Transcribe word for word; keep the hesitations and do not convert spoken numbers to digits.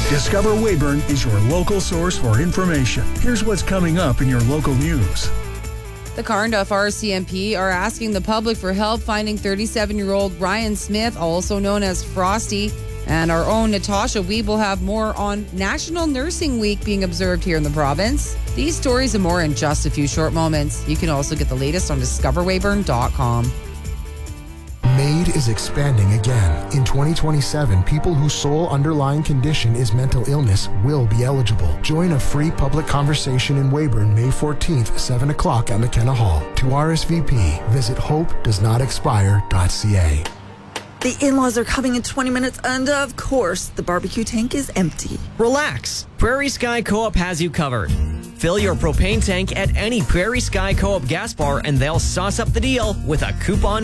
Discover Weyburn is your local source for information. Here's what's coming up in your local news. The Carnduff R C M P are asking the public for help finding thirty-seven-year-old Ryan Smith, also known as Frosty. And our own Natasha Weeb will have more on National Nursing Week being observed here in the province. These stories and more in just a few short moments. You can also get the latest on discover weyburn dot com. MAID is expanding again. In twenty twenty-seven, people whose sole underlying condition is mental illness will be eligible. Join a free public conversation in Weyburn May fourteenth, seven o'clock at McKenna Hall. To R S V P, visit hope does not expire dot c a. The in-laws are coming in twenty minutes, and of course, the barbecue tank is empty. Relax. Prairie Sky Co-op has you covered. Fill your propane tank at any Prairie Sky Co-op gas bar, and they'll sauce up the deal with a coupon